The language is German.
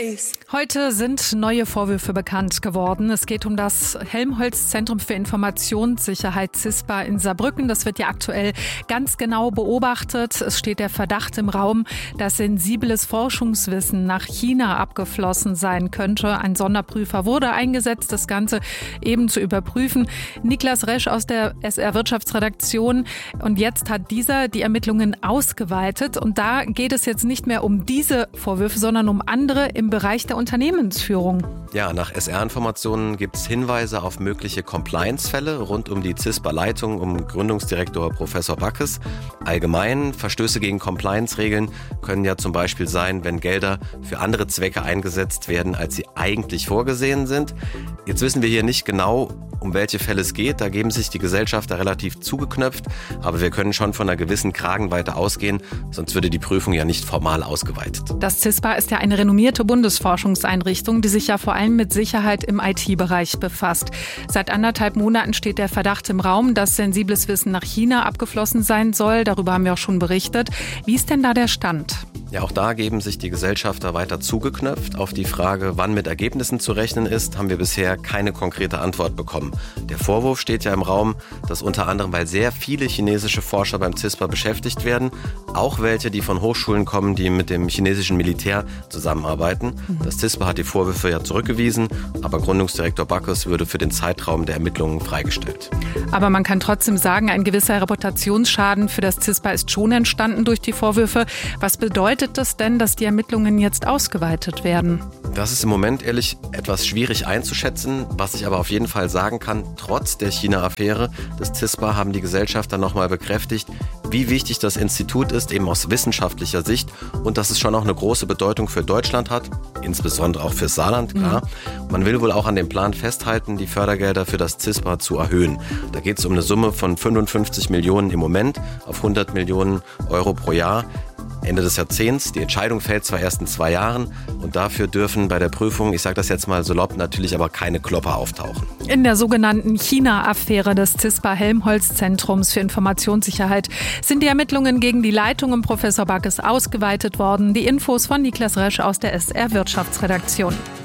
Heute sind neue Vorwürfe bekannt geworden. Es geht um das Helmholtz-Zentrum für Informationssicherheit CISPA in Saarbrücken. Das wird ja aktuell ganz genau beobachtet. Es steht der Verdacht im Raum, dass sensibles Forschungswissen nach China abgeflossen sein könnte. Ein Sonderprüfer wurde eingesetzt, das Ganze eben zu überprüfen. Niklas Resch aus der SR-Wirtschaftsredaktion. Und jetzt hat dieser die Ermittlungen ausgeweitet. Und da geht es jetzt nicht mehr um diese Vorwürfe, sondern um andere im Bereich der Unternehmensführung. Ja, nach SR-Informationen gibt es Hinweise auf mögliche Compliance-Fälle rund um die CISPA-Leitung um Gründungsdirektor Professor Backes. Allgemein, Verstöße gegen Compliance-Regeln können ja zum Beispiel sein, wenn Gelder für andere Zwecke eingesetzt werden, als sie eigentlich vorgesehen sind. Jetzt wissen wir hier nicht genau, um welche Fälle es geht. Da geben sich die Gesellschafter relativ zugeknöpft. Aber wir können schon von einer gewissen Kragenweite ausgehen, sonst würde die Prüfung ja nicht formal ausgeweitet. Das CISPA ist ja eine renommierte Bundesforschungseinrichtung, die sich ja vor allem mit Sicherheit im IT-Bereich befasst. Seit 1,5 Monaten steht der Verdacht im Raum, dass sensibles Wissen nach China abgeflossen sein soll. Darüber haben wir auch schon berichtet. Wie ist denn da der Stand? Ja, auch da geben sich die Gesellschafter weiter zugeknöpft. Auf die Frage, wann mit Ergebnissen zu rechnen ist, haben wir bisher keine konkrete Antwort bekommen. Der Vorwurf steht ja im Raum, dass unter anderem, weil sehr viele chinesische Forscher beim CISPA beschäftigt werden, auch welche, die von Hochschulen kommen, die mit dem chinesischen Militär zusammenarbeiten. Das CISPA hat die Vorwürfe ja zurückgewiesen, aber Gründungsdirektor Backes würde für den Zeitraum der Ermittlungen freigestellt. Aber man kann trotzdem sagen, ein gewisser Reputationsschaden für das CISPA ist schon entstanden durch die Vorwürfe. Was bedeutet das denn, dass die Ermittlungen jetzt ausgeweitet werden? Das ist im Moment ehrlich etwas schwierig einzuschätzen. Was ich aber auf jeden Fall sagen kann, trotz der China-Affäre des CISPA haben die Gesellschafter nochmal bekräftigt, wie wichtig das Institut ist, eben aus wissenschaftlicher Sicht, und dass es schon auch eine große Bedeutung für Deutschland hat, insbesondere auch fürs Saarland, klar. Man will wohl auch an dem Plan festhalten, die Fördergelder für das CISPA zu erhöhen. Da geht es um eine Summe von 55 Millionen im Moment auf 100 Millionen Euro pro Jahr. Ende des Jahrzehnts. Die Entscheidung fällt zwar erst in 2 Jahren und dafür dürfen bei der Prüfung, ich sage das jetzt mal salopp, natürlich aber keine Klopper auftauchen. In der sogenannten China-Affäre des CISPA Helmholtz-Zentrums für Informationssicherheit sind die Ermittlungen gegen die Leitung um Professor Backes ausgeweitet worden. Die Infos von Niklas Resch aus der SR-Wirtschaftsredaktion.